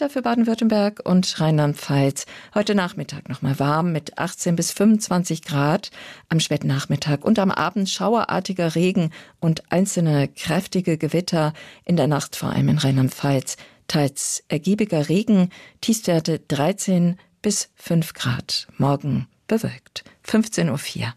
Wetter für Baden-Württemberg und Rheinland-Pfalz. Heute Nachmittag nochmal warm mit 18 bis 25 Grad. Am späten Nachmittag und am Abend schauerartiger Regen und einzelne kräftige Gewitter. In der Nacht vor allem in Rheinland-Pfalz. Teils ergiebiger Regen, Tiefstwerte 13 bis 5 Grad. Morgen bewölkt. 15:04 Uhr.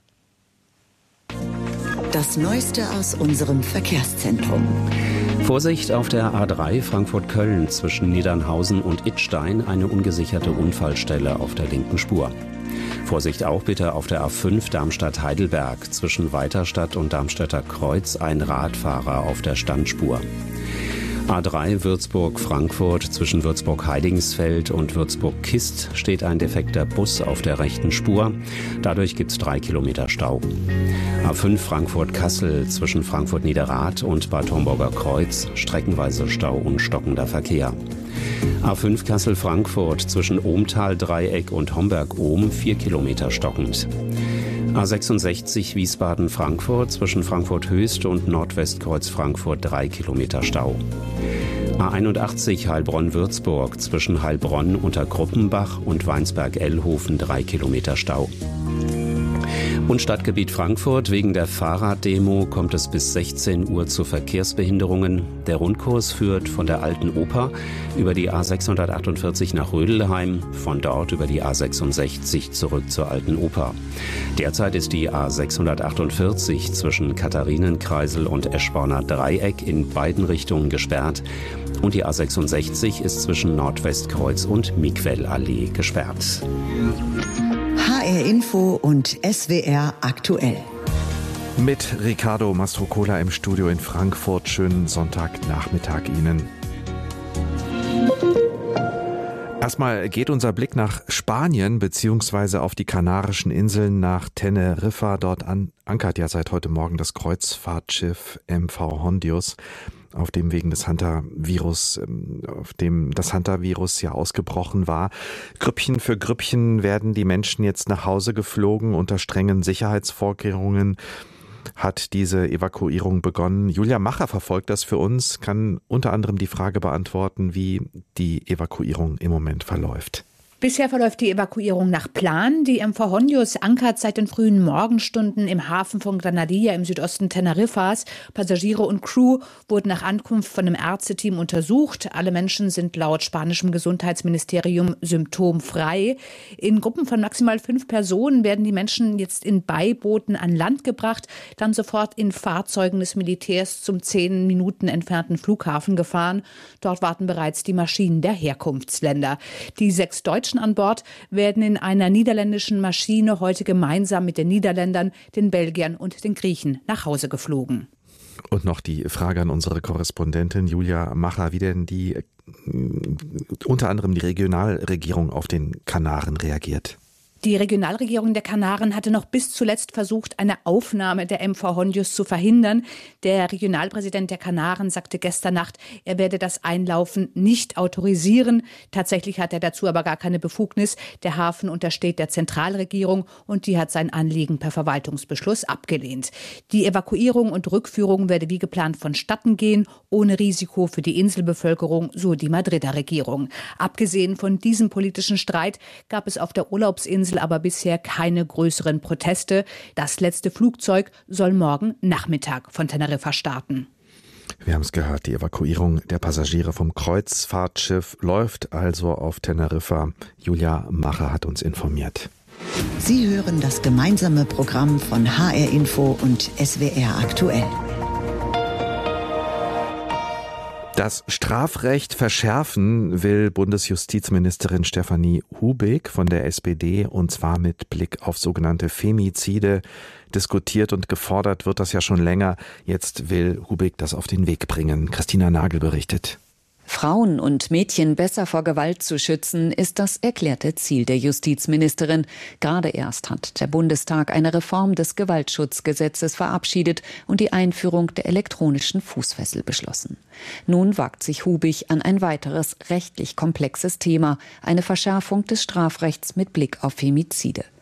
Das Neueste aus unserem Verkehrszentrum. Vorsicht auf der A3 Frankfurt-Köln zwischen Niedernhausen und Idstein, eine ungesicherte Unfallstelle auf der linken Spur. Vorsicht auch bitte auf der A5 Darmstadt-Heidelberg zwischen Weiterstadt und Darmstädter Kreuz, ein Radfahrer auf der Standspur. A3 Würzburg-Frankfurt zwischen Würzburg-Heidingsfeld und Würzburg-Kist steht ein defekter Bus auf der rechten Spur. Dadurch gibt es 3 Kilometer Stau. A5 Frankfurt-Kassel zwischen Frankfurt-Niederrad und Bad Homburger Kreuz, streckenweise Stau und stockender Verkehr. A5 Kassel-Frankfurt zwischen Ohmtal-Dreieck und Homberg-Ohm 4 Kilometer stockend. A66 Wiesbaden-Frankfurt zwischen Frankfurt-Höchst und Nordwestkreuz-Frankfurt 3 Kilometer Stau. A81 Heilbronn-Würzburg zwischen Heilbronn unter Gruppenbach und Weinsberg-Ellhofen 3 Kilometer Stau. Und Stadtgebiet Frankfurt, wegen der Fahrraddemo kommt es bis 16 Uhr zu Verkehrsbehinderungen. Der Rundkurs führt von der Alten Oper über die A648 nach Rödelheim, von dort über die A66 zurück zur Alten Oper. Derzeit ist die A648 zwischen Katharinenkreisel und Eschborner Dreieck in beiden Richtungen gesperrt und die A66 ist zwischen Nordwestkreuz und Miquellallee gesperrt. HR Info und SWR aktuell. Mit Ricardo Mastrocola im Studio in Frankfurt. Schönen Sonntagnachmittag Ihnen. Erstmal geht unser Blick nach Spanien bzw. auf die Kanarischen Inseln, nach Teneriffa. Dort ankert ja seit heute Morgen das Kreuzfahrtschiff MV Hondius, auf dem wegen des Hunter-Virus, auf dem das Hunter-Virus ja ausgebrochen war. Grüppchen für Grüppchen werden die Menschen jetzt nach Hause geflogen. Unter strengen Sicherheitsvorkehrungen hat diese Evakuierung begonnen. Julia Macher verfolgt das für uns, kann unter anderem die Frage beantworten, wie die Evakuierung im Moment verläuft. Bisher verläuft die Evakuierung nach Plan. Die MV Hondius ankert seit den frühen Morgenstunden im Hafen von Granadilla im Südosten Teneriffas. Passagiere und Crew wurden nach Ankunft von einem Ärzteteam untersucht. Alle Menschen sind laut spanischem Gesundheitsministerium symptomfrei. In Gruppen von maximal 5 Personen werden die Menschen jetzt in Beibooten an Land gebracht, dann sofort in Fahrzeugen des Militärs zum 10 Minuten entfernten Flughafen gefahren. Dort warten bereits die Maschinen der Herkunftsländer. Die 6 Deutschen an Bord werden in einer niederländischen Maschine heute gemeinsam mit den Niederländern, den Belgiern und den Griechen nach Hause geflogen. Und noch die Frage an unsere Korrespondentin Julia Macher, wie denn unter anderem die Regionalregierung auf den Kanaren reagiert. Die Regionalregierung der Kanaren hatte noch bis zuletzt versucht, eine Aufnahme der MV Hondius zu verhindern. Der Regionalpräsident der Kanaren sagte gestern Nacht, er werde das Einlaufen nicht autorisieren. Tatsächlich hat er dazu aber gar keine Befugnis. Der Hafen untersteht der Zentralregierung und die hat sein Anliegen per Verwaltungsbeschluss abgelehnt. Die Evakuierung und Rückführung werde wie geplant vonstatten gehen, ohne Risiko für die Inselbevölkerung, so die Madrider Regierung. Abgesehen von diesem politischen Streit gab es auf der Urlaubsinsel aber bisher keine größeren Proteste. Das letzte Flugzeug soll morgen Nachmittag von Teneriffa starten. Wir haben es gehört, die Evakuierung der Passagiere vom Kreuzfahrtschiff läuft also auf Teneriffa. Julia Macher hat uns informiert. Sie hören das gemeinsame Programm von HR Info und SWR aktuell. Das Strafrecht verschärfen will Bundesjustizministerin Stefanie Hubig von der SPD, und zwar mit Blick auf sogenannte Femizide. Diskutiert und gefordert wird das ja schon länger. Jetzt will Hubig das auf den Weg bringen. Christina Nagel berichtet. Frauen und Mädchen besser vor Gewalt zu schützen, ist das erklärte Ziel der Justizministerin. Gerade erst hat der Bundestag eine Reform des Gewaltschutzgesetzes verabschiedet und die Einführung der elektronischen Fußfessel beschlossen. Nun wagt sich Hubig an ein weiteres rechtlich komplexes Thema, eine Verschärfung des Strafrechts mit Blick auf Femizide.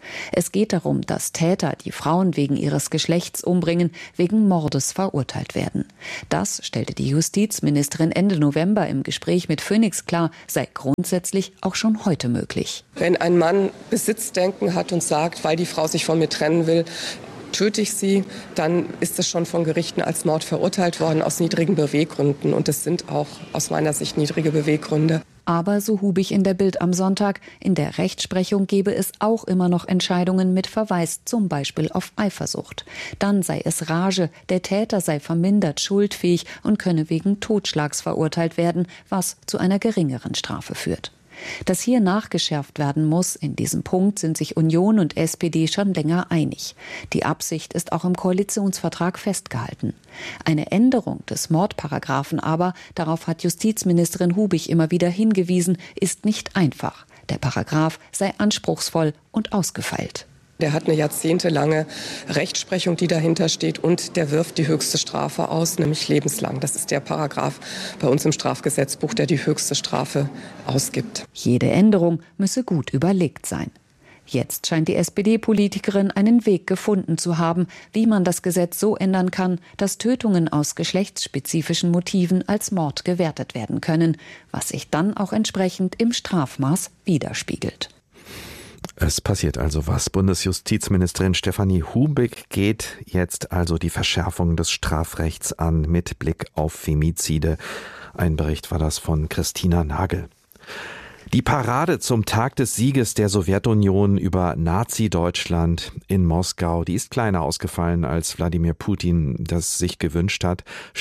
Es geht darum, dass Täter, die Frauen wegen ihres Geschlechts umbringen, wegen Mordes verurteilt werden. Das stellte die Justizministerin Ende November im Gespräch mit Phoenix klar, sei grundsätzlich auch schon heute möglich. Wenn ein Mann Besitzdenken hat und sagt, weil die Frau sich von mir trennen will, töte ich sie, dann ist es schon von Gerichten als Mord verurteilt worden aus niedrigen Beweggründen. Und das sind auch aus meiner Sicht niedrige Beweggründe. Aber, so Hubig in der Bild am Sonntag, in der Rechtsprechung gebe es auch immer noch Entscheidungen mit Verweis zum Beispiel auf Eifersucht. Dann sei es Rage, der Täter sei vermindert schuldfähig und könne wegen Totschlags verurteilt werden, was zu einer geringeren Strafe führt. Dass hier nachgeschärft werden muss, in diesem Punkt sind sich Union und SPD schon länger einig. Die Absicht ist auch im Koalitionsvertrag festgehalten. Eine Änderung des Mordparagraphen aber, darauf hat Justizministerin Hubig immer wieder hingewiesen, ist nicht einfach. Der Paragraph sei anspruchsvoll und ausgefeilt. Der hat eine jahrzehntelange Rechtsprechung, die dahinter steht, und der wirft die höchste Strafe aus, nämlich lebenslang. Das ist der Paragraph bei uns im Strafgesetzbuch, der die höchste Strafe ausgibt. Jede Änderung müsse gut überlegt sein. Jetzt scheint die SPD-Politikerin einen Weg gefunden zu haben, wie man das Gesetz so ändern kann, dass Tötungen aus geschlechtsspezifischen Motiven als Mord gewertet werden können, was sich dann auch entsprechend im Strafmaß widerspiegelt. Es passiert also was. Bundesjustizministerin Stefanie Hubig geht jetzt also die Verschärfung des Strafrechts an mit Blick auf Femizide. Ein Bericht war das von Christina Nagel. Die Parade zum Tag des Sieges der Sowjetunion über Nazi-Deutschland in Moskau, die ist kleiner ausgefallen, als Wladimir Putin das sich gewünscht hat.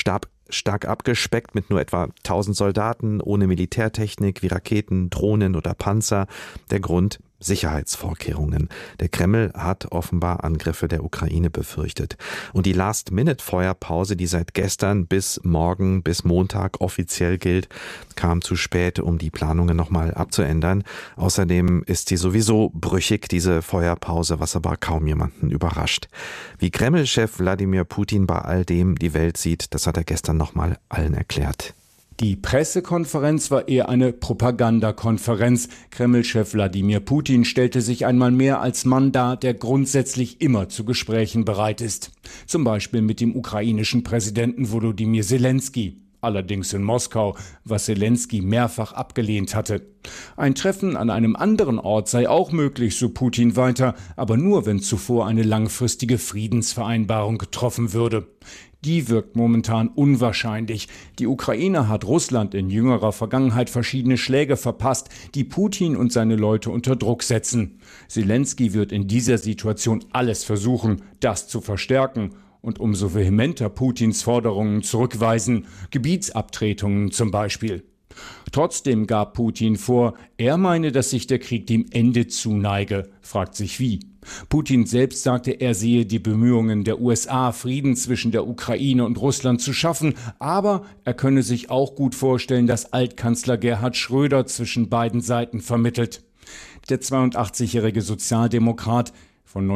Stark abgespeckt mit nur etwa 1000 Soldaten, ohne Militärtechnik wie Raketen, Drohnen oder Panzer. Der Grund: Sicherheitsvorkehrungen. Der Kreml hat offenbar Angriffe der Ukraine befürchtet. Und die Last-Minute-Feuerpause, die seit gestern bis morgen, bis Montag offiziell gilt, kam zu spät, um die Planungen nochmal abzuändern. Außerdem ist sie sowieso brüchig, diese Feuerpause, was aber kaum jemanden überrascht. Wie Kreml-Chef Wladimir Putin bei all dem die Welt sieht, das hat er gestern nochmal allen erklärt. Die Pressekonferenz war eher eine Propagandakonferenz. Kreml-Chef Wladimir Putin stellte sich einmal mehr als Mann dar, der grundsätzlich immer zu Gesprächen bereit ist. Zum Beispiel mit dem ukrainischen Präsidenten Volodymyr Zelensky. Allerdings in Moskau, was Zelensky mehrfach abgelehnt hatte. Ein Treffen an einem anderen Ort sei auch möglich, so Putin weiter, aber nur, wenn zuvor eine langfristige Friedensvereinbarung getroffen würde. Die wirkt momentan unwahrscheinlich. Die Ukraine hat Russland in jüngerer Vergangenheit verschiedene Schläge verpasst, die Putin und seine Leute unter Druck setzen. Zelensky wird in dieser Situation alles versuchen, das zu verstärken und umso vehementer Putins Forderungen zurückweisen, Gebietsabtretungen zum Beispiel. Trotzdem gab Putin vor, er meine, dass sich der Krieg dem Ende zuneige, fragt sich wie. Putin selbst sagte, er sehe die Bemühungen der USA, Frieden zwischen der Ukraine und Russland zu schaffen, aber er könne sich auch gut vorstellen, dass Altkanzler Gerhard Schröder zwischen beiden Seiten vermittelt. Der 82-jährige Sozialdemokrat, von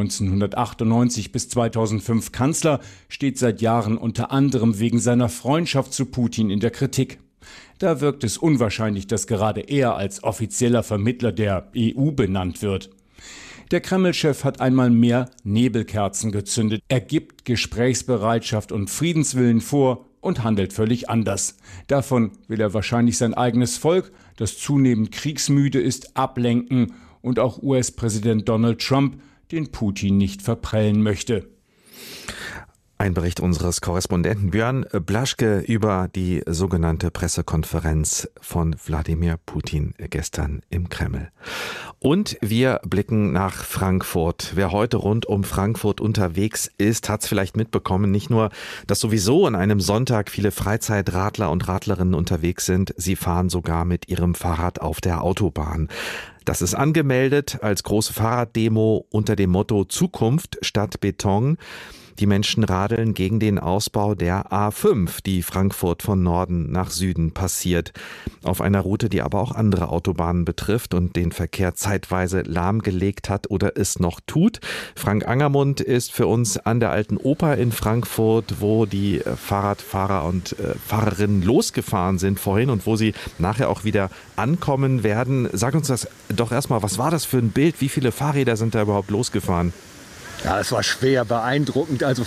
1998 bis 2005 Kanzler, steht seit Jahren unter anderem wegen seiner Freundschaft zu Putin in der Kritik. Da wirkt es unwahrscheinlich, dass gerade er als offizieller Vermittler der EU benannt wird. Der Kreml-Chef hat einmal mehr Nebelkerzen gezündet. Er gibt Gesprächsbereitschaft und Friedenswillen vor und handelt völlig anders. Davon will er wahrscheinlich sein eigenes Volk, das zunehmend kriegsmüde ist, ablenken und auch US-Präsident Donald Trump, den Putin nicht verprellen möchte. Ein Bericht unseres Korrespondenten Björn Blaschke über die sogenannte Pressekonferenz von Wladimir Putin gestern im Kreml. Und wir blicken nach Frankfurt. Wer heute rund um Frankfurt unterwegs ist, hat es vielleicht mitbekommen. Nicht nur, dass sowieso an einem Sonntag viele Freizeitradler und Radlerinnen unterwegs sind, sie fahren sogar mit ihrem Fahrrad auf der Autobahn. Das ist angemeldet als große Fahrraddemo unter dem Motto Zukunft statt Beton. Die Menschen radeln gegen den Ausbau der A5, die Frankfurt von Norden nach Süden passiert. Auf einer Route, die aber auch andere Autobahnen betrifft und den Verkehr zeitweise lahmgelegt hat oder es noch tut. Frank Angermund ist für uns an der Alten Oper in Frankfurt, wo die Fahrradfahrer und Fahrerinnen losgefahren sind vorhin und wo sie nachher auch wieder ankommen werden. Sag uns das doch erstmal, was war das für ein Bild? Wie viele Fahrräder sind da überhaupt losgefahren? Ja, es war schwer beeindruckend. Also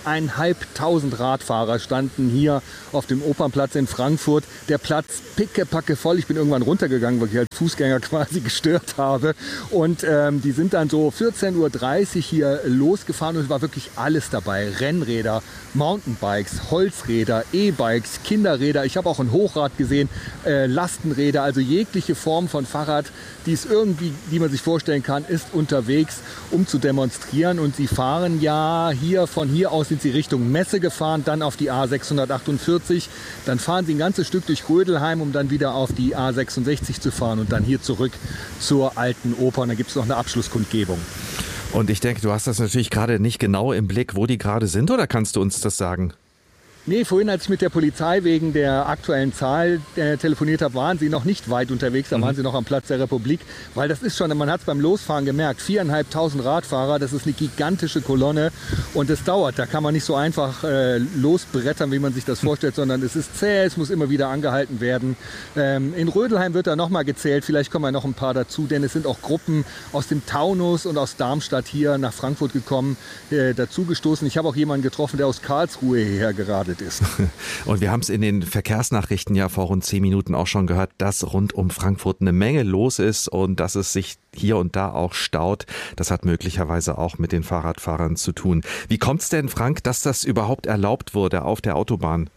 4.500 Radfahrer standen hier auf dem Opernplatz in Frankfurt. Der Platz pickepacke voll. Ich bin irgendwann runtergegangen, weil ich als Fußgänger quasi gestört habe. Und die sind dann so 14.30 Uhr hier losgefahren und es war wirklich alles dabei. Rennräder, Mountainbikes, Holzräder, E-Bikes, Kinderräder. Ich habe auch ein Hochrad gesehen, Lastenräder, also jegliche Form von Fahrrad, die es irgendwie, die man sich vorstellen kann, ist unterwegs, um zu demonstrieren. Und sie fahren ja von hier aus sind sie Richtung Messe gefahren, dann auf die A648. Dann fahren sie ein ganzes Stück durch Rödelheim, um dann wieder auf die A66 zu fahren und dann hier zurück zur Alten Oper. Und da gibt es noch eine Abschlusskundgebung. Und ich denke, du hast das natürlich gerade nicht genau im Blick, wo die gerade sind, oder kannst du uns das sagen? Nee, vorhin, als ich mit der Polizei wegen der aktuellen Zahl telefoniert habe, waren sie noch nicht weit unterwegs, da waren sie noch am Platz der Republik, weil das ist schon, man hat es beim Losfahren gemerkt, 4.500 Radfahrer, das ist eine gigantische Kolonne und es dauert, da kann man nicht so einfach losbrettern, wie man sich das vorstellt, sondern es ist zäh, es muss immer wieder angehalten werden. In Rödelheim wird da nochmal gezählt, vielleicht kommen ja noch ein paar dazu, denn es sind auch Gruppen aus dem Taunus und aus Darmstadt hier nach Frankfurt gekommen, dazugestoßen. Ich habe auch jemanden getroffen, der aus Karlsruhe hierher geradet ist. Und wir haben es in den Verkehrsnachrichten ja vor rund 10 Minuten auch schon gehört, dass rund um Frankfurt eine Menge los ist und dass es sich hier und da auch staut. Das hat möglicherweise auch mit den Fahrradfahrern zu tun. Wie kommt es denn, Frank, dass das überhaupt erlaubt wurde auf der Autobahn?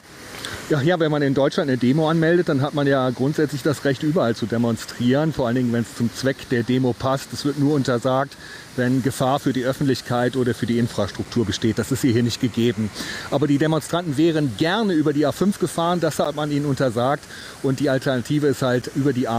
Ja, wenn man in Deutschland eine Demo anmeldet, dann hat man ja grundsätzlich das Recht, überall zu demonstrieren. Vor allen Dingen, wenn es zum Zweck der Demo passt. Es wird nur untersagt, wenn Gefahr für die Öffentlichkeit oder für die Infrastruktur besteht. Das ist hier nicht gegeben. Aber die Demonstranten wären gerne über die A5 gefahren, das hat man ihnen untersagt. Und die Alternative ist halt über die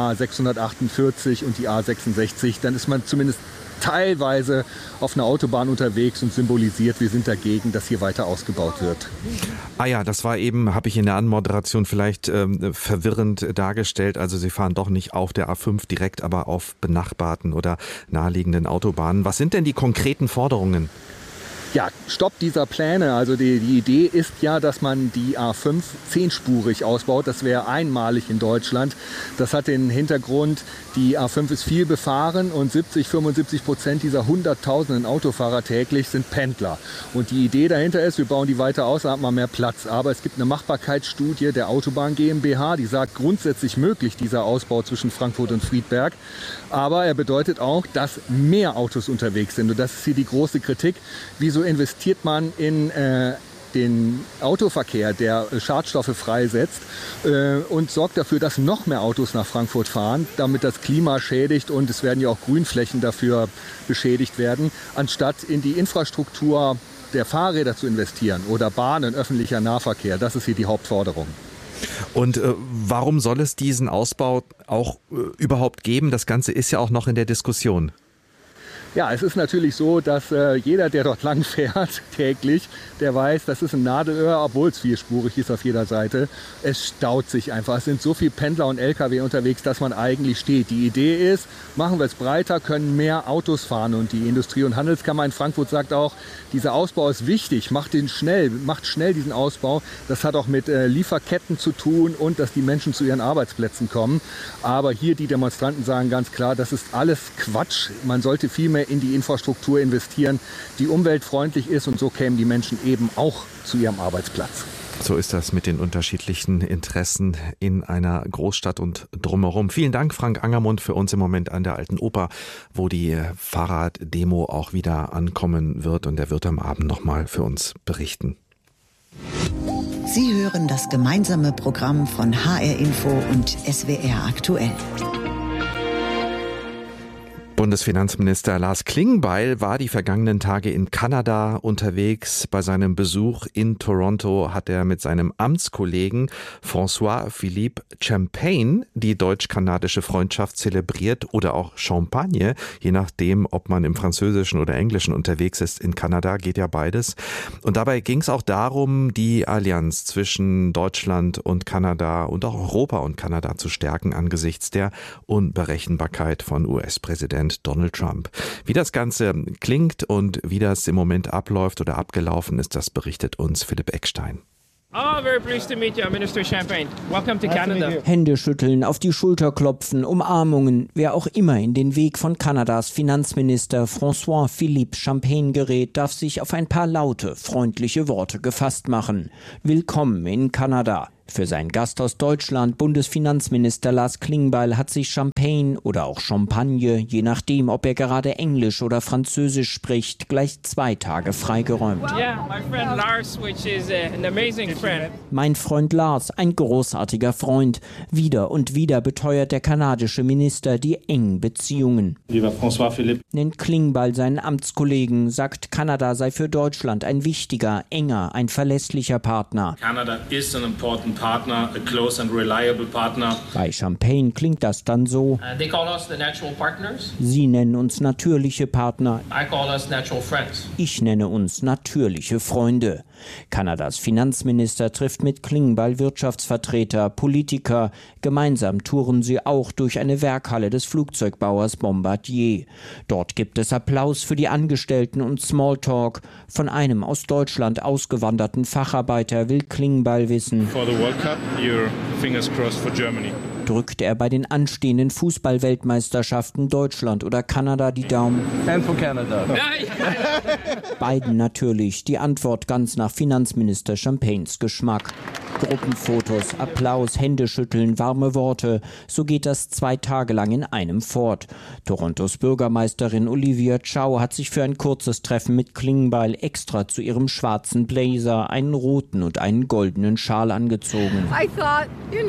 A648 und die A66. Dann ist man zumindest teilweise auf einer Autobahn unterwegs und symbolisiert, wir sind dagegen, dass hier weiter ausgebaut wird. Ah ja, das war eben, habe ich in der Anmoderation vielleicht verwirrend dargestellt. Also Sie fahren doch nicht auf der A5 direkt, aber auf benachbarten oder naheliegenden Autobahnen. Was sind denn die konkreten Forderungen? Ja, Stopp dieser Pläne. Also die Idee ist ja, dass man die A5 zehnspurig ausbaut. Das wäre einmalig in Deutschland. Das hat den Hintergrund, die A5 ist viel befahren und 75% dieser hunderttausenden Autofahrer täglich sind Pendler. Und die Idee dahinter ist, wir bauen die weiter aus, dann hat man mehr Platz. Aber es gibt eine Machbarkeitsstudie der Autobahn GmbH, die sagt, grundsätzlich möglich dieser Ausbau zwischen Frankfurt und Friedberg. Aber er bedeutet auch, dass mehr Autos unterwegs sind. Und das ist hier die große Kritik. Wieso investiert man in den Autoverkehr, der Schadstoffe freisetzt und sorgt dafür, dass noch mehr Autos nach Frankfurt fahren, damit das Klima schädigt und es werden ja auch Grünflächen dafür beschädigt werden, anstatt in die Infrastruktur der Fahrräder zu investieren oder Bahnen, öffentlicher Nahverkehr. Das ist hier die Hauptforderung. Und warum soll es diesen Ausbau auch überhaupt geben? Das Ganze ist ja auch noch in der Diskussion. Ja, es ist natürlich so, dass jeder, der dort lang fährt täglich, der weiß, das ist ein Nadelöhr, obwohl es vierspurig ist auf jeder Seite. Es staut sich einfach. Es sind so viele Pendler und Lkw unterwegs, dass man eigentlich steht. Die Idee ist, machen wir es breiter, können mehr Autos fahren. Und die Industrie- und Handelskammer in Frankfurt sagt auch, dieser Ausbau ist wichtig, macht schnell diesen Ausbau. Das hat auch mit Lieferketten zu tun und dass die Menschen zu ihren Arbeitsplätzen kommen. Aber hier die Demonstranten sagen ganz klar, das ist alles Quatsch. Man sollte viel mehr in die Infrastruktur investieren, die umweltfreundlich ist und so kämen die Menschen eben auch zu ihrem Arbeitsplatz. So ist das mit den unterschiedlichen Interessen in einer Großstadt und drumherum. Vielen Dank, Frank Angermund, für uns im Moment an der Alten Oper, wo die Fahrraddemo auch wieder ankommen wird und er wird am Abend nochmal für uns berichten. Sie hören das gemeinsame Programm von HR Info und SWR aktuell. Bundesfinanzminister Lars Klingbeil war die vergangenen Tage in Kanada unterwegs. Bei seinem Besuch in Toronto hat er mit seinem Amtskollegen François-Philippe Champagne die deutsch-kanadische Freundschaft zelebriert oder auch Champagne, je nachdem, ob man im Französischen oder Englischen unterwegs ist. In Kanada geht ja beides. Und dabei ging es auch darum, die Allianz zwischen Deutschland und Kanada und auch Europa und Kanada zu stärken angesichts der Unberechenbarkeit von US-Präsident Donald Trump. Wie das Ganze klingt und wie das im Moment abläuft oder abgelaufen ist, das berichtet uns Philipp Eckstein. Very pleased to meet you, Minister Champagne. Welcome to Canada. Hände schütteln, auf die Schulter klopfen, Umarmungen. Wer auch immer in den Weg von Kanadas Finanzminister François-Philippe Champagne gerät, darf sich auf ein paar laute, freundliche Worte gefasst machen. Willkommen in Kanada. Für seinen Gast aus Deutschland, Bundesfinanzminister Lars Klingbeil, hat sich Champagne oder auch Champagne, je nachdem, ob er gerade Englisch oder Französisch spricht, gleich 2 Tage freigeräumt. Yeah, my friend Lars, which is an amazing friend. Mein Freund Lars, ein großartiger Freund. Wieder und wieder beteuert der kanadische Minister die engen Beziehungen. Lieber François-Philippe. Nennt Klingbeil seinen Amtskollegen, sagt, Kanada sei für Deutschland ein wichtiger, enger, ein verlässlicher Partner. Canada is an important partner, a close and reliable partner. Bei Champagne klingt das dann so. They call us the natural partners. Sie nennen uns natürliche Partner. I call us natural friends. Ich nenne uns natürliche Freunde. Kanadas Finanzminister trifft mit Klingbeil Wirtschaftsvertreter, Politiker. Gemeinsam touren sie auch durch eine Werkhalle des Flugzeugbauers Bombardier. Dort gibt es Applaus für die Angestellten und Smalltalk. Von einem aus Deutschland ausgewanderten Facharbeiter will Klingbeil wissen: For the World Cup, your fingers crossed for Germany. Drückt er bei den anstehenden Fußball-Weltmeisterschaften Deutschland oder Kanada die Daumen? And for Canada. Beiden natürlich. Die Antwort ganz nach Finanzminister Champagnes Geschmack. Gruppenfotos, Applaus, Händeschütteln, warme Worte. So geht das 2 Tage lang in einem fort. Torontos Bürgermeisterin Olivia Chow hat sich für ein kurzes Treffen mit Klingbeil extra zu ihrem schwarzen Blazer einen roten und einen goldenen Schal angezogen. I thought,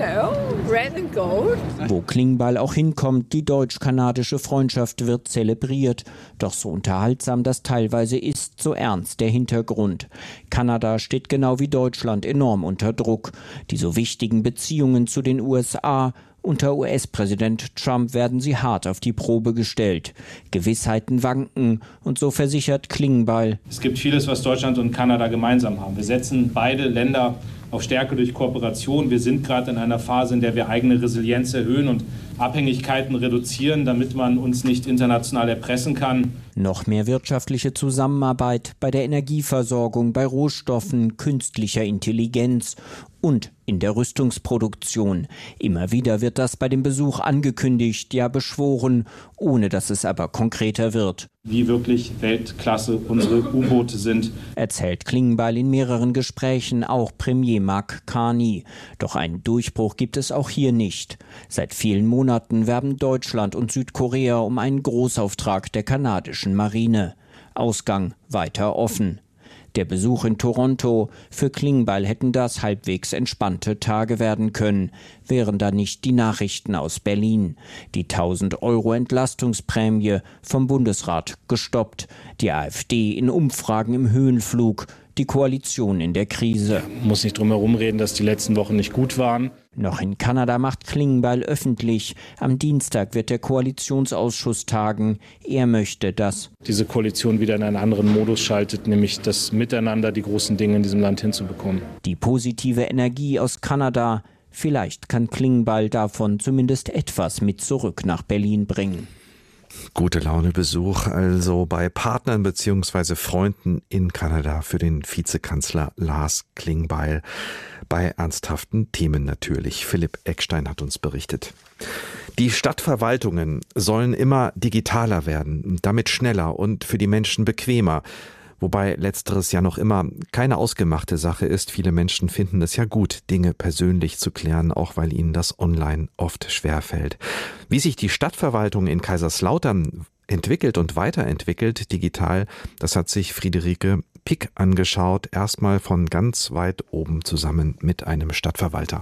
red and gold. Wo Klingbeil auch hinkommt, die deutsch-kanadische Freundschaft wird zelebriert. Doch so unterhaltsam das teilweise ist, so ernst der Hintergrund. Kanada steht genau wie Deutschland enorm unter Druck. Die so wichtigen Beziehungen zu den USA. Unter US-Präsident Trump werden sie hart auf die Probe gestellt. Gewissheiten wanken und so versichert Klingbeil: Es gibt vieles, was Deutschland und Kanada gemeinsam haben. Wir setzen beide Länder auf Stärke durch Kooperation. Wir sind gerade in einer Phase, in der wir eigene Resilienz erhöhen und Abhängigkeiten reduzieren, damit man uns nicht international erpressen kann. Noch mehr wirtschaftliche Zusammenarbeit bei der Energieversorgung, bei Rohstoffen, künstlicher Intelligenz und in der Rüstungsproduktion. Immer wieder wird das bei dem Besuch angekündigt, ja beschworen, ohne dass es aber konkreter wird. Wie wirklich Weltklasse unsere U-Boote sind, erzählt Klingbeil in mehreren Gesprächen, auch Premier Mark Carney. Doch einen Durchbruch gibt es auch hier nicht. Seit vielen Monaten werben Deutschland und Südkorea um einen Großauftrag der kanadischen Marine. Ausgang weiter offen. Der Besuch in Toronto, für Klingbeil hätten das halbwegs entspannte Tage werden können, wären da nicht die Nachrichten aus Berlin. Die 1.000 € Entlastungsprämie vom Bundesrat gestoppt, die AfD in Umfragen im Höhenflug, die Koalition in der Krise. Muss nicht drum herum reden, dass die letzten Wochen nicht gut waren. Noch in Kanada macht Klingbeil öffentlich. Am Dienstag wird der Koalitionsausschuss tagen. Er möchte, dass diese Koalition wieder in einen anderen Modus schaltet, nämlich das Miteinander, die großen Dinge in diesem Land hinzubekommen. Die positive Energie aus Kanada, vielleicht kann Klingbeil davon zumindest etwas mit zurück nach Berlin bringen. Gute Laune Besuch also bei Partnern bzw. Freunden in Kanada für den Vizekanzler Lars Klingbeil. Bei ernsthaften Themen natürlich. Philipp Eckstein hat uns berichtet. Die Stadtverwaltungen sollen immer digitaler werden, damit schneller und für die Menschen bequemer. Wobei letzteres ja noch immer keine ausgemachte Sache ist. Viele Menschen finden es ja gut, Dinge persönlich zu klären, auch weil ihnen das online oft schwerfällt. Wie sich die Stadtverwaltung in Kaiserslautern entwickelt und weiterentwickelt digital, das hat sich Friederike Pick angeschaut, erstmal von ganz weit oben zusammen mit einem Stadtverwalter.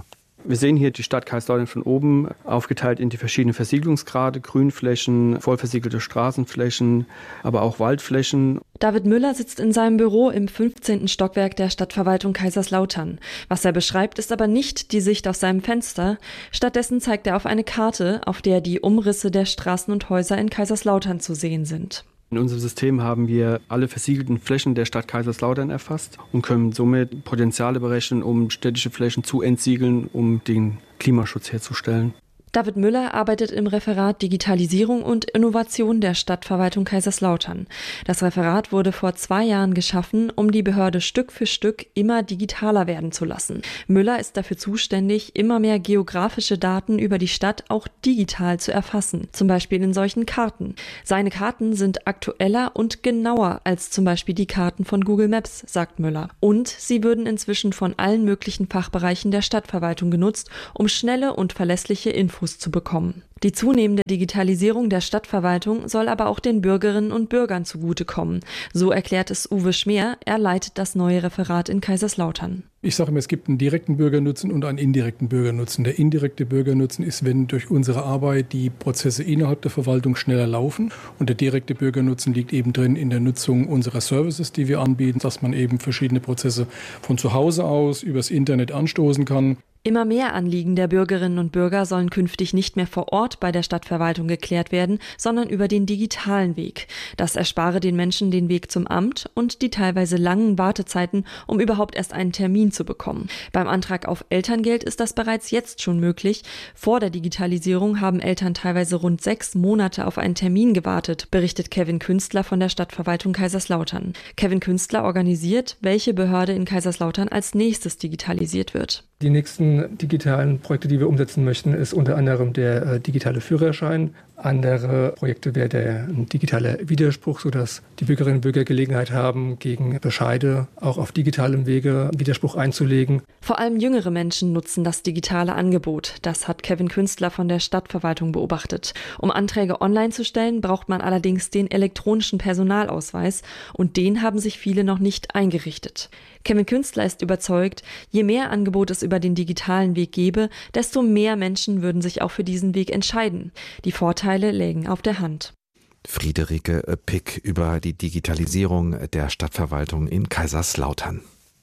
Wir sehen hier die Stadt Kaiserslautern von oben aufgeteilt in die verschiedenen Versiegelungsgrade, Grünflächen, vollversiegelte Straßenflächen, aber auch Waldflächen. David Müller sitzt in seinem Büro im 15. Stockwerk der Stadtverwaltung Kaiserslautern. Was er beschreibt, ist aber nicht die Sicht aus seinem Fenster. Stattdessen zeigt er auf eine Karte, auf der die Umrisse der Straßen und Häuser in Kaiserslautern zu sehen sind. In unserem System haben wir alle versiegelten Flächen der Stadt Kaiserslautern erfasst und können somit Potenziale berechnen, um städtische Flächen zu entsiegeln, um den Klimaschutz herzustellen. David Müller arbeitet im Referat Digitalisierung und Innovation der Stadtverwaltung Kaiserslautern. Das Referat wurde vor 2 Jahren geschaffen, um die Behörde Stück für Stück immer digitaler werden zu lassen. Müller ist dafür zuständig, immer mehr geografische Daten über die Stadt auch digital zu erfassen, zum Beispiel in solchen Karten. Seine Karten sind aktueller und genauer als zum Beispiel die Karten von Google Maps, sagt Müller. Und sie würden inzwischen von allen möglichen Fachbereichen der Stadtverwaltung genutzt, um schnelle und verlässliche Infos zu bekommen. Die zunehmende Digitalisierung der Stadtverwaltung soll aber auch den Bürgerinnen und Bürgern zugutekommen. So erklärt es Uwe Schmeer, er leitet das neue Referat in Kaiserslautern. Ich sage immer, es gibt einen direkten Bürgernutzen und einen indirekten Bürgernutzen. Der indirekte Bürgernutzen ist, wenn durch unsere Arbeit die Prozesse innerhalb der Verwaltung schneller laufen. Und der direkte Bürgernutzen liegt eben drin in der Nutzung unserer Services, die wir anbieten, dass man eben verschiedene Prozesse von zu Hause aus übers Internet anstoßen kann. Immer mehr Anliegen der Bürgerinnen und Bürger sollen künftig nicht mehr vor Ort bei der Stadtverwaltung geklärt werden, sondern über den digitalen Weg. Das erspare den Menschen den Weg zum Amt und die teilweise langen Wartezeiten, um überhaupt erst einen Termin zu bekommen. Beim Antrag auf Elterngeld ist das bereits jetzt schon möglich. Vor der Digitalisierung haben Eltern teilweise rund 6 Monate auf einen Termin gewartet, berichtet Kevin Künstler von der Stadtverwaltung Kaiserslautern. Kevin Künstler organisiert, welche Behörde in Kaiserslautern als nächstes digitalisiert wird. Die nächsten digitalen Projekte, die wir umsetzen möchten, ist unter anderem der digitale Führerschein. Andere Projekte wäre der digitale Widerspruch, sodass die Bürgerinnen und Bürger Gelegenheit haben, gegen Bescheide auch auf digitalem Wege Widerspruch einzulegen. Vor allem jüngere Menschen nutzen das digitale Angebot. Das hat Kevin Künstler von der Stadtverwaltung beobachtet. Um Anträge online zu stellen, braucht man allerdings den elektronischen Personalausweis und den haben sich viele noch nicht eingerichtet. Kevin Künstler ist überzeugt, je mehr Angebot es über den digitalen Weg gäbe, desto mehr Menschen würden sich auch für diesen Weg entscheiden. Die Vorteile lägen auf der Hand. Friederike Pick über die Digitalisierung der Stadtverwaltung in Kaiserslautern.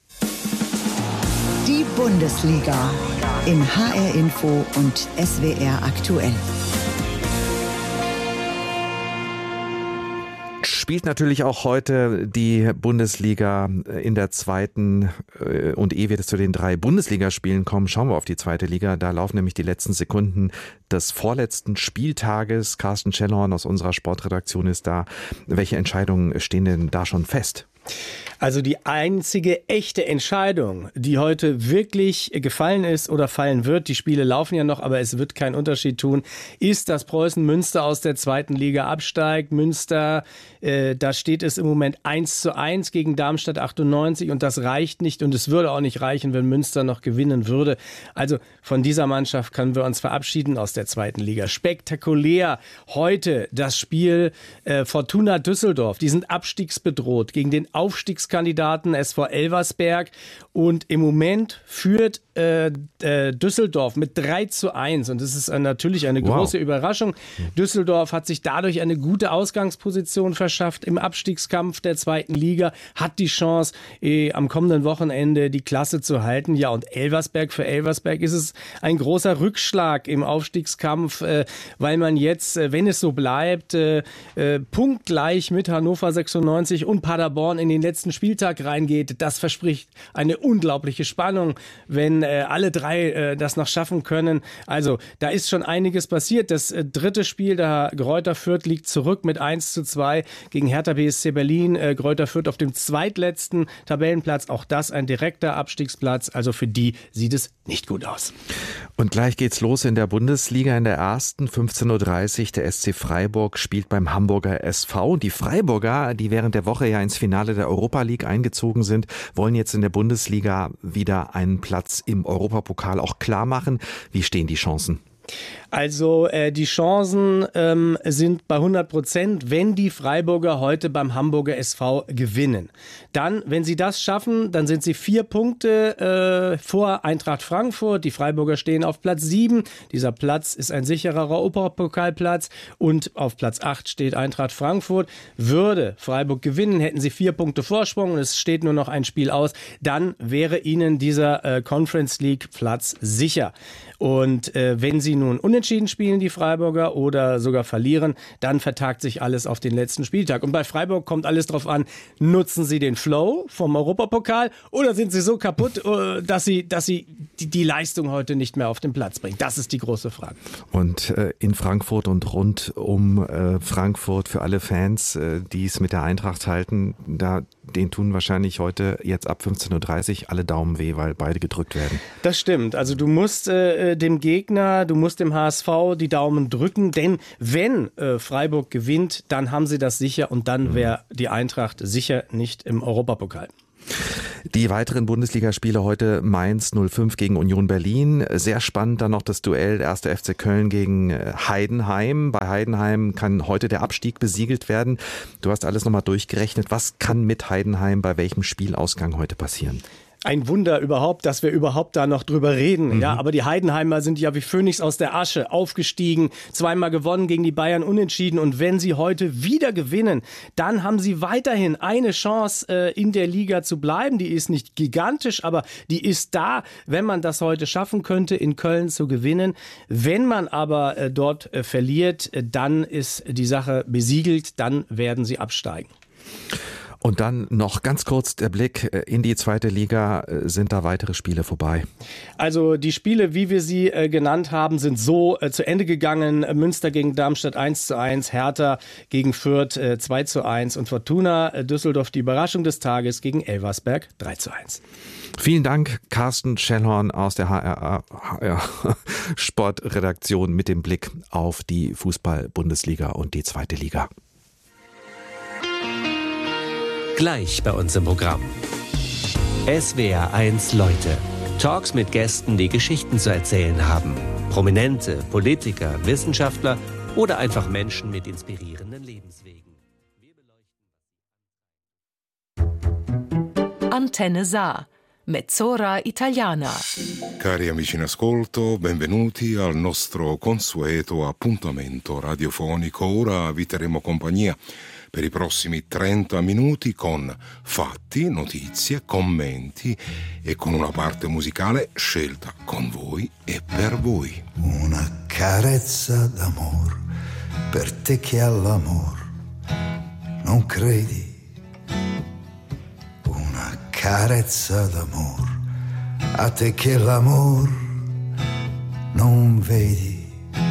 Die Bundesliga in HR Info und SWR aktuell. Spielt natürlich auch heute die Bundesliga in der zweiten und ehe wir zu den 3 Bundesligaspielen kommen, schauen wir auf die zweite Liga. Da laufen nämlich die letzten Sekunden des vorletzten Spieltages. Carsten Schellhorn aus unserer Sportredaktion ist da. Welche Entscheidungen stehen denn da schon fest? Also die einzige echte Entscheidung, die heute wirklich gefallen ist oder fallen wird, die Spiele laufen ja noch, aber es wird keinen Unterschied tun, ist, dass Preußen Münster aus der zweiten Liga absteigt. Münster, da steht es im Moment 1:1 gegen Darmstadt 98 und das reicht nicht und es würde auch nicht reichen, wenn Münster noch gewinnen würde. Also von dieser Mannschaft können wir uns verabschieden aus der zweiten Liga. Spektakulär heute das Spiel Fortuna Düsseldorf. Die sind abstiegsbedroht gegen den Aufstiegskandidaten SV Elversberg und im Moment führt Düsseldorf mit 3:1 und das ist natürlich eine große Überraschung. Düsseldorf hat sich dadurch eine gute Ausgangsposition verschafft im Abstiegskampf der zweiten Liga, hat die Chance am kommenden Wochenende die Klasse zu halten. Ja, und für Elversberg ist es ein großer Rückschlag im Aufstiegskampf, weil man jetzt, wenn es so bleibt, punktgleich mit Hannover 96 und Paderborn in den letzten Spieltag reingeht. Das verspricht eine unglaubliche Spannung, wenn alle 3 das noch schaffen können. Also da ist schon einiges passiert. Das dritte Spiel, da Greuther Fürth liegt zurück mit 1:2 gegen Hertha BSC Berlin. Greuther Fürth auf dem zweitletzten Tabellenplatz. Auch das ein direkter Abstiegsplatz. Also für die sieht es nicht gut aus. Und gleich geht's los in der Bundesliga in der ersten. 15:30 Uhr. Der SC Freiburg spielt beim Hamburger SV. Die Freiburger, die während der Woche ja ins Finale der Europa League eingezogen sind, wollen jetzt in der Bundesliga wieder einen Platz im Europapokal auch klar machen. Wie stehen die Chancen? Also die Chancen sind bei 100%, wenn die Freiburger heute beim Hamburger SV gewinnen. Dann, wenn sie das schaffen, dann sind sie 4 Punkte vor Eintracht Frankfurt. Die Freiburger stehen auf Platz 7. Dieser Platz ist ein sicherer Europapokalplatz. Und auf Platz 8 steht Eintracht Frankfurt. Würde Freiburg gewinnen, hätten sie 4 Punkte Vorsprung und es steht nur noch ein Spiel aus. Dann wäre ihnen dieser Conference League Platz sicher. Und wenn sie nun unentschieden spielen, die Freiburger, oder sogar verlieren, dann vertagt sich alles auf den letzten Spieltag. Und bei Freiburg kommt alles drauf an, nutzen sie den Flow vom Europapokal oder sind sie so kaputt, dass sie die Leistung heute nicht mehr auf den Platz bringen? Das ist die große Frage. Und in Frankfurt und rund um Frankfurt für alle Fans, die es mit der Eintracht halten, denen tun wahrscheinlich heute jetzt ab 15.30 Uhr alle Daumen weh, weil beide gedrückt werden. Das stimmt. Also du musst dem Gegner, du musst dem HSV die Daumen drücken, denn wenn Freiburg gewinnt, dann haben sie das sicher und dann wäre die Eintracht sicher nicht im Europapokal. Die weiteren Bundesligaspiele heute: Mainz 05 gegen Union Berlin. Sehr spannend dann noch das Duell 1. FC Köln gegen Heidenheim. Bei Heidenheim kann heute der Abstieg besiegelt werden. Du hast alles nochmal durchgerechnet. Was kann mit Heidenheim bei welchem Spielausgang heute passieren? Ein Wunder überhaupt, dass wir überhaupt da noch drüber reden. Ja, aber die Heidenheimer sind ja wie Phönix aus der Asche aufgestiegen, 2-mal gewonnen, gegen die Bayern unentschieden. Und wenn sie heute wieder gewinnen, dann haben sie weiterhin eine Chance, in der Liga zu bleiben. Die ist nicht gigantisch, aber die ist da, wenn man das heute schaffen könnte, in Köln zu gewinnen. Wenn man aber dort verliert, dann ist die Sache besiegelt, dann werden sie absteigen. Und dann noch ganz kurz der Blick in die zweite Liga. Sind da weitere Spiele vorbei? Also die Spiele, wie wir sie genannt haben, sind so zu Ende gegangen. Münster gegen Darmstadt 1:1, Hertha gegen Fürth 2:1 und Fortuna Düsseldorf, die Überraschung des Tages, gegen Elversberg 3:1. Vielen Dank, Carsten Schellhorn aus der HR Sportredaktion mit dem Blick auf die Fußball-Bundesliga und die zweite Liga. Gleich bei uns im Programm. SWR1 Leute. Talks mit Gästen, die Geschichten zu erzählen haben. Prominente, Politiker, Wissenschaftler oder einfach Menschen mit inspirierenden Lebenswegen. Antenne Saar. Mezz'ora Italiana. Cari amici in ascolto, benvenuti al nostro consueto appuntamento radiofonico. Ora vi terremo compagnia per i prossimi 30 minuti con fatti, notizie, commenti e con una parte musicale scelta con voi e per voi. Una carezza d'amor per te che all'amor non credi. Una carezza d'amor a te che l'amor non vedi.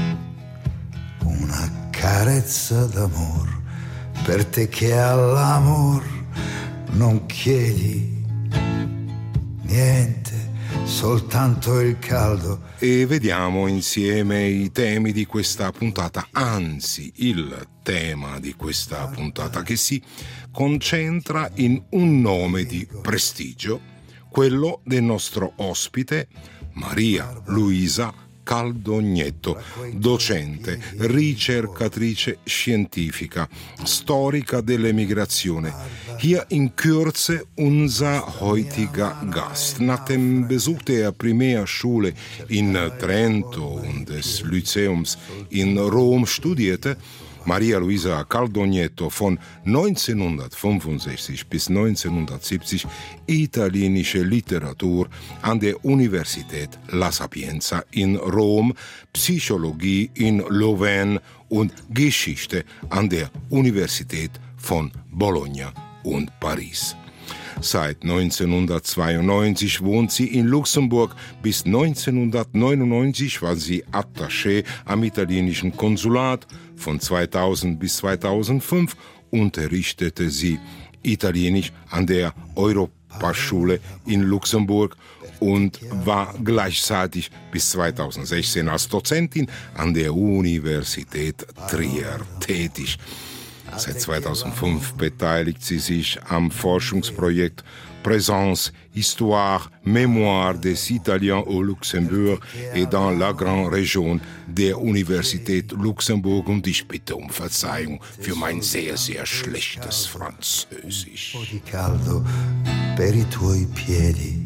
Una carezza d'amor per te che all'amor non chiedi niente, soltanto il caldo. E vediamo insieme i temi di questa puntata, anzi il tema di questa puntata, che si concentra in un nome di prestigio, quello del nostro ospite Maria Luisa Caldognetto, docente, ricercatrice scientifica, storica dell'emigrazione. Hier in Kürze unser heutiger Gast. Nach dem Besuch der Primärschule in Trento und des Lyzeums in Rom studierte Maria Luisa Caldognetto von 1965 bis 1970 italienische Literatur an der Universität La Sapienza in Rom, Psychologie in Louvain und Geschichte an der Universität von Bologna und Paris. Seit 1992 wohnt sie in Luxemburg. Bis 1999 war sie Attaché am italienischen Konsulat. Von 2000 bis 2005 unterrichtete sie Italienisch an der Europaschule in Luxemburg und war gleichzeitig bis 2016 als Dozentin an der Universität Trier tätig. Seit 2005 beteiligt sie sich am Forschungsprojekt Présence, Histoire, Mémoire des Italiens au Luxembourg et dans la Grande Région der Universität Luxemburg. Und ich bitte um Verzeihung für mein sehr, sehr schlechtes Französisch. Caldo per i tuoi piedi.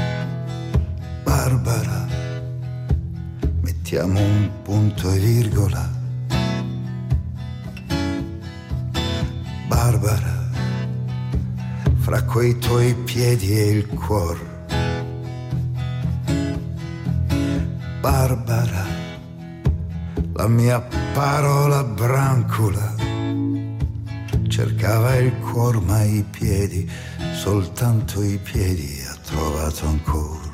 Barbara, mettiamo un punto e virgola. Barbara, fra quei tuoi piedi e il cuor. Barbara, la mia parola brancula, cercava il cuor ma i piedi, soltanto i piedi ha trovato ancora.